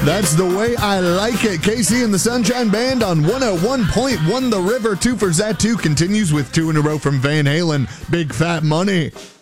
That's the way I like it. Casey and the Sunshine Band on 101.1 The River. 2 for Zat 2 continues with 2 in a row from Van Halen. Big Fat Money.